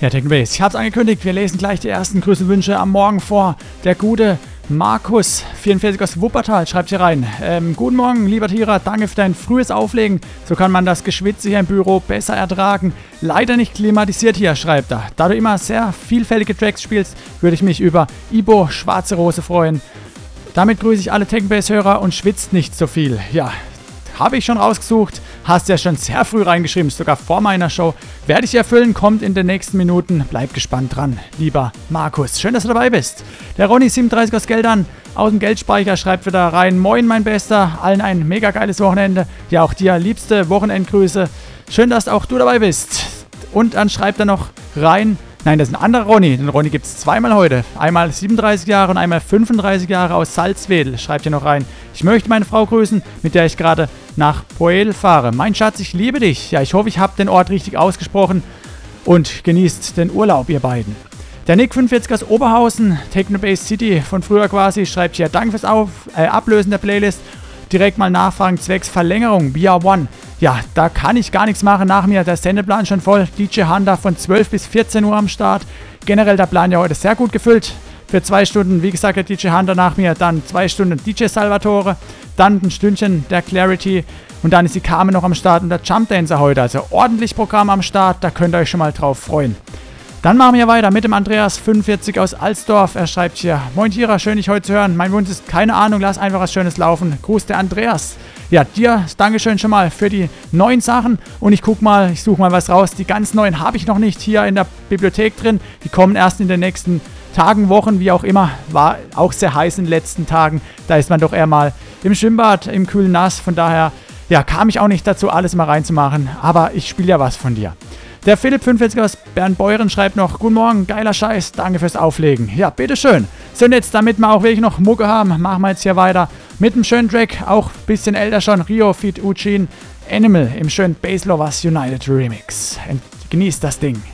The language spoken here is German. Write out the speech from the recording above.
Ja, Technobase, ich habe es angekündigt, wir lesen gleich die ersten Grüße-Wünsche am Morgen vor. Der gute Markus, 44 aus Wuppertal, schreibt hier rein. Guten Morgen, lieber Tira, danke für dein frühes Auflegen. So kann man das Geschwitze hier im Büro besser ertragen. Leider nicht klimatisiert hier, schreibt er. Da du immer sehr vielfältige Tracks spielst, würde ich mich über Ibo Schwarze Rose freuen. Damit grüße ich alle Technobase-Hörer und schwitzt nicht so viel. Ja, habe ich schon rausgesucht. Hast ja schon sehr früh reingeschrieben, sogar vor meiner Show. Werde ich erfüllen, kommt in den nächsten Minuten. Bleib gespannt dran, lieber Markus. Schön, dass du dabei bist. Der Ronny 37 aus Geldern aus dem Geldspeicher schreibt wieder rein. Moin, mein Bester. Allen ein mega geiles Wochenende. Ja, auch dir liebste Wochenendgrüße. Schön, dass auch du dabei bist. Und dann schreibt er noch rein. Nein, das ist ein anderer Ronny. Den Ronny gibt es zweimal heute. Einmal 37 Jahre und einmal 35 Jahre aus Salzwedel. Schreibt hier noch rein. Ich möchte meine Frau grüßen, mit der ich gerade nach Poel fahre. Mein Schatz, ich liebe dich. Ja, ich hoffe, ich habe den Ort richtig ausgesprochen und genießt den Urlaub, ihr beiden. Der Nick 45 aus Oberhausen, Technobase City von früher quasi, schreibt hier, danke fürs Ablösen der Playlist. Direkt mal nachfragen zwecks Verlängerung, BR1. Ja, da kann ich gar nichts machen. Nach mir der Sendeplan schon voll. DJ Honda von 12 bis 14 Uhr am Start. Generell der Plan ja heute sehr gut gefüllt. Für 2 Stunden, wie gesagt, der DJ Honda nach mir. Dann 2 Stunden DJ Salvatore. Dann ein Stündchen der Clarity. Und dann ist die Carmen noch am Start und der Jump Dancer heute. Also ordentlich Programm am Start. Da könnt ihr euch schon mal drauf freuen. Dann machen wir weiter mit dem Andreas 45 aus Alsdorf. Er schreibt hier, moin Tira, schön dich heute zu hören. Mein Wunsch ist, keine Ahnung, lass einfach was Schönes laufen. Gruß der Andreas. Ja, dir Dankeschön schon mal für die neuen Sachen. Und ich suche mal was raus. Die ganz neuen habe ich noch nicht hier in der Bibliothek drin. Die kommen erst in den nächsten Tagen, Wochen, wie auch immer. War auch sehr heiß in den letzten Tagen. Da ist man doch eher mal im Schwimmbad, im kühlen Nass. Von daher, ja, kam ich auch nicht dazu, alles mal reinzumachen. Aber ich spiele ja was von dir. Der Philipp 45 aus Bernbeuren schreibt noch, guten Morgen, geiler Scheiß, danke fürs Auflegen. Ja, bitteschön. So, und jetzt, damit wir auch wirklich noch Mucke haben, machen wir jetzt hier weiter mit einem schönen Track, auch ein bisschen älter schon, Rio feat. Eugene, Animal im schönen Bass Lovers United Remix. Genießt das Ding.